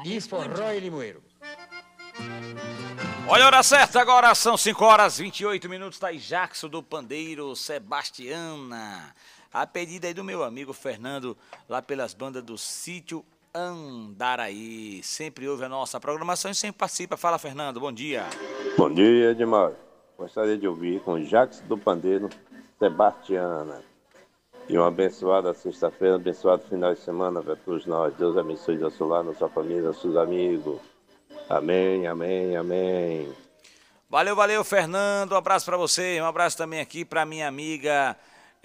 Diz forró e limoeiro. Olha a hora certa agora, são 5 horas 28 minutos, tá aí Jackson do Pandeiro, Sebastiana. A pedida aí do meu amigo Fernando, lá pelas bandas do Sítio Andaraí. Sempre ouve a nossa programação e sempre participa. Fala, Fernando, bom dia. Bom dia, Edmar. Gostaria de ouvir com Jackson do Pandeiro, Sebastiana. E uma abençoada sexta-feira, abençoado final de semana para todos nós. Deus abençoe a sua lar, a sua família, seus amigos. Amém, amém, amém. Valeu, valeu, Fernando. Um abraço para você. Um abraço também aqui para minha amiga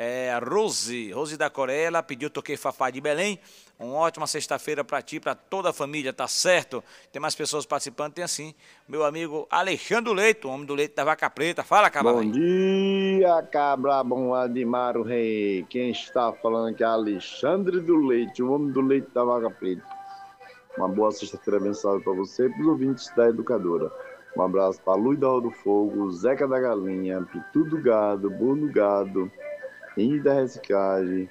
Rose da Coreia. Ela pediu Toquei Fafá de Belém. Uma ótima sexta-feira para ti, para toda a família, tá certo? Tem mais pessoas participando, tem assim. Meu amigo Alexandre Leite, o homem do leite da Vaca Preta. Fala, Cabra. Bom dia, Cabra, bom Admar o Rei. Quem está falando aqui é Alexandre do Leite, o homem do leite da Vaca Preta. Uma boa sexta-feira abençoada para você e para os ouvintes da Educadora. Um abraço para Luiz da Rua do Fogo, Zeca da Galinha, Pitu do Gado, Bruno Gado, Índio da Reciclagem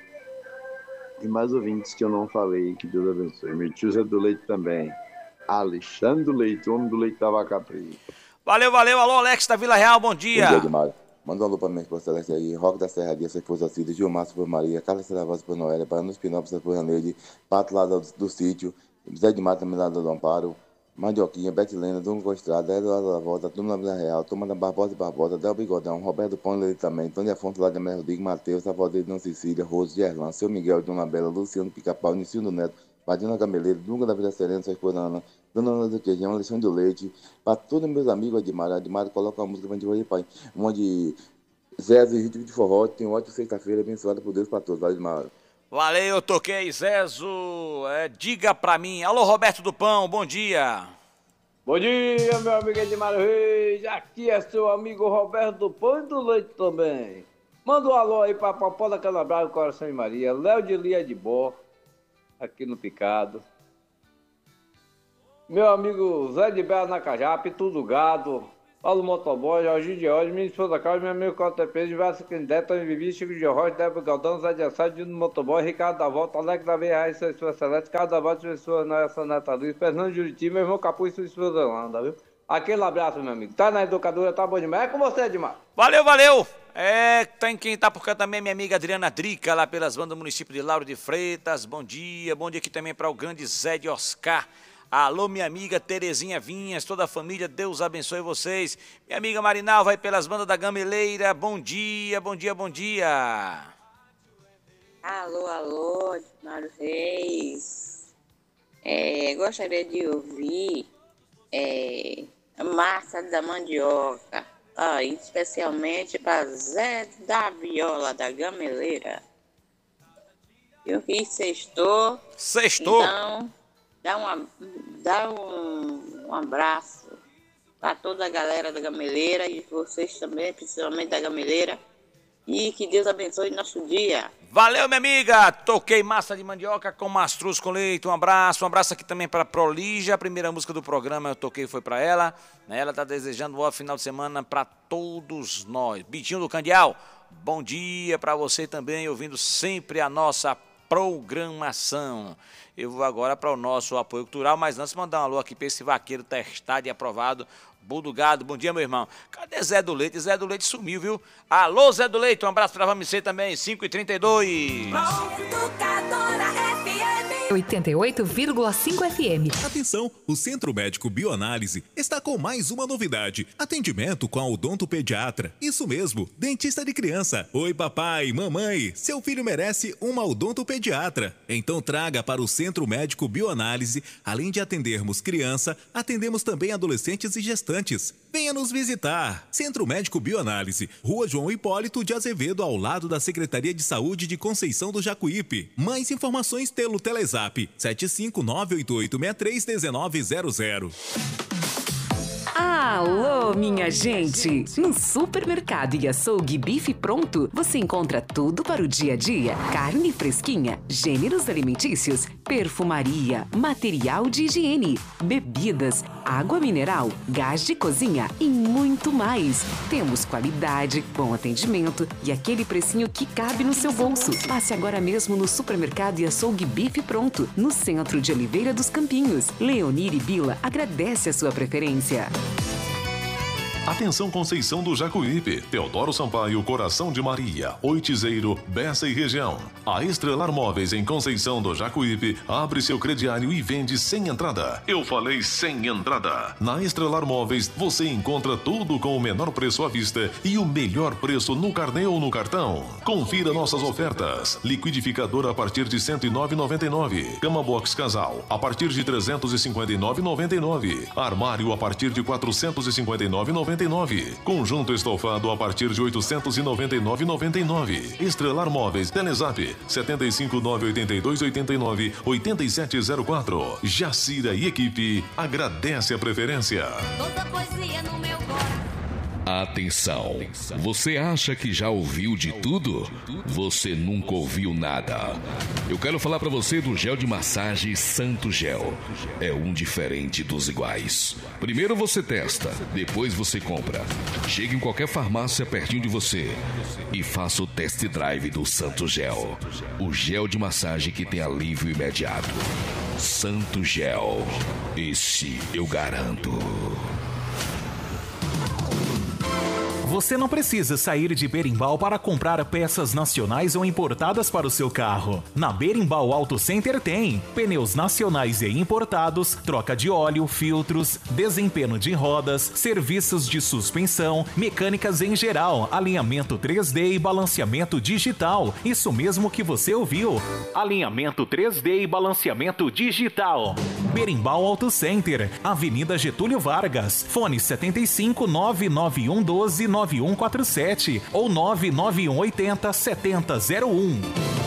e mais ouvintes que eu não falei. Que Deus abençoe. Meu tio Zé do Leite também. Alexandre do Leite, o homem do leite da Vaca Preta. Valeu, valeu. Alô, Alex da Vila Real, bom dia. Bom dia, Edmar. Manda um alô para minha esposa Celeste aí, Roque da Serraria, sua esposa Cida, Gilmar por Maria, Carla Ceravaz por Noélia, Paraná Espinópolis por Janeide, Pato lá do sítio, Zé de Mata, também lá do Amparo, Mandioquinha, Betilena, Dungo Estrada, Eduardo da Volta, Turma da Vila Real, Turma da Barbosa e Barbosa, Del Bigodão, Roberto Pão ele também, Tony Afonso lá de Mel Rodrigo, Matheus, Savaldeiro, Dona Cecília, Rose, Gerlán, Seu Miguel, Dona Bela, Luciano Pica-Pau, Nicino Neto, Vadina Gameleiro, Dunga da Vila Serena, sua esposa Ana, Dona Ana do Queijão, Alexandre do Leite, para todos meus amigos, Admar, coloca a música pra gente ouvir, pai, um de Zé e Ritmo de Forró, tem uma ótima sexta-feira, abençoada por Deus para todos, valeu, Admar. Valeu, Toquei, Zezo, diga pra mim. Alô, Roberto do Pão, bom dia. Bom dia, meu amigo Edmar Reis, aqui é seu amigo Roberto do Pão e do Leite também. Manda um alô aí pra Popó da Canabrava, Coração de Maria, Léo de Lia de Bó, aqui no Picado. Meu amigo Zé de Bela na Cajape, Tudo Gado, Paulo Motoboy, Jorginho de Olhos, minha esposa Carlos, meu amigo Cota Peixe, Vasco Quindé, Tony Vivi, Chico de Rocha, Débora Galdão, Zé de Assad, Dino Motoboy, Ricardo da Volta, Alex da Veia, sua esposa Celeste, Carlos da Volta, sua esposa Nossa Nata Luiz, Fernando Juriti, meu irmão Capuz, sua esposa Holanda, viu? Aquele abraço, meu amigo. Tá na Educadora, tá bom demais. É com você, Edmar. Valeu, valeu. Tem quem tá por cá também, minha amiga Adriana Drica, lá pelas bandas do município de Lauro de Freitas. Bom dia aqui também para o grande Zé de Oscar. Alô, minha amiga Terezinha Vinhas, toda a família, Deus abençoe vocês. Minha amiga Marinal vai pelas bandas da Gameleira, bom dia, bom dia, bom dia. Alô, alô, Mário Reis. Gostaria de ouvir Massa da Mandioca, especialmente para Zé da Viola, da Gameleira. Eu vi sextou. Sextou. Então, dá um abraço para toda a galera da Gameleira e vocês também, principalmente da Gameleira. E que Deus abençoe nosso dia. Valeu, minha amiga. Toquei Massa de Mandioca com mastruz com leite. Um abraço aqui também para Prolígia. A primeira música do programa eu toquei foi para ela. Ela tá desejando um bom final de semana para todos nós. Bitinho do Candial, bom dia para você também, ouvindo sempre a nossa programação. Eu vou agora para o nosso apoio cultural, mas antes mandar um alô aqui para esse vaqueiro testado e aprovado, Budugado. Bom dia, meu irmão. Cadê Zé do Leite? Zé do Leite sumiu, viu? Alô, Zé do Leite, um abraço para você também, 5h32. 88,5 FM. Atenção, o Centro Médico Bioanálise está com mais uma novidade. Atendimento com a odontopediatra. Isso mesmo, dentista de criança. Oi, papai, mamãe, seu filho merece uma odontopediatra. Então traga para o Centro Médico Bioanálise. Além de atendermos criança, atendemos também adolescentes e gestantes. Venha nos visitar. Centro Médico Bioanálise, Rua João Hipólito de Azevedo, ao lado da Secretaria de Saúde de Conceição do Jacuípe. Mais informações pelo Telezap 75988631900. Alô, minha gente! No supermercado e açougue Bife Pronto, você encontra tudo para o dia a dia. Carne fresquinha, gêneros alimentícios, perfumaria, material de higiene, bebidas, água mineral, gás de cozinha e muito mais. Temos qualidade, bom atendimento e aquele precinho que cabe no seu bolso. Passe agora mesmo no supermercado e açougue Bife Pronto, no centro de Oliveira dos Campinhos. Leonir e Bila agradece a sua preferência. Atenção Conceição do Jacuípe, Teodoro Sampaio, Coração de Maria, Oitizeiro, Bessa e região. A Estrelar Móveis em Conceição do Jacuípe abre seu crediário e vende sem entrada. Eu falei sem entrada. Na Estrelar Móveis você encontra tudo com o menor preço à vista e o melhor preço no carnê ou no cartão. Confira nossas ofertas. Liquidificador a partir de R$ 109,99. Cama Box Casal a partir de R$ 359,99. Armário a partir de R$ 459,99. Conjunto estofado a partir de R$ 899,99. Estrelar Móveis, Telezap 75982898704. Jacira e equipe agradece a preferência. Toda poesia no meu coração. Atenção! Você acha que já ouviu de tudo? Você nunca ouviu nada. Eu quero falar pra você do gel de massagem Santo Gel. É um diferente dos iguais. Primeiro você testa, depois você compra. Chegue em qualquer farmácia pertinho de você e faça o test drive do Santo Gel. O gel de massagem que tem alívio imediato. Santo Gel. Esse eu garanto. Você não precisa sair de Berimbau para comprar peças nacionais ou importadas para o seu carro. Na Berimbau Auto Center tem pneus nacionais e importados, troca de óleo, filtros, desempenho de rodas, serviços de suspensão, mecânicas em geral, alinhamento 3D e balanceamento digital. Isso mesmo que você ouviu. Alinhamento 3D e balanceamento digital. Berimbau Auto Center, Avenida Getúlio Vargas, fone 75 99112 9147 ou 99180 7001.